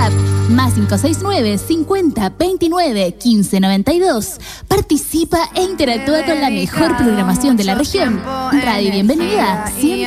WhatsApp, más 569 50 29 15 92. Participa e interactúa con la mejor programación de la región. Radio Bienvenida, siempre